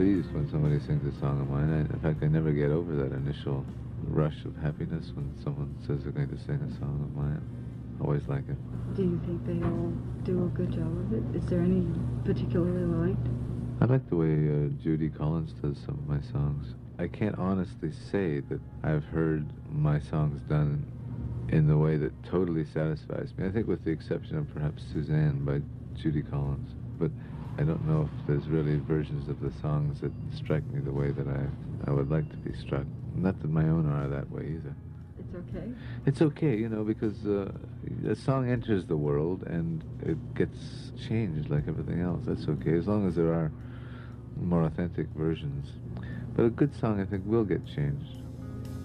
pleased when somebody sings a song of mine. In fact, I never get over that initial rush of happiness when someone says they're going to sing a song of mine. I always like it. Do you think they all do a good job of it? Is there any particularly liked? I like the way Judy Collins does some of my songs. I can't honestly say that I've heard my songs done in the way that totally satisfies me. I think with the exception of perhaps Suzanne by Judy Collins. But I don't know if there's really versions of the songs that strike me the way that I would like to be struck. Not that my own are that way either. It's okay? It's okay, you know, because a song enters the world and it gets changed like everything else. That's okay, as long as there are more authentic versions. But a good song, I think, will get changed.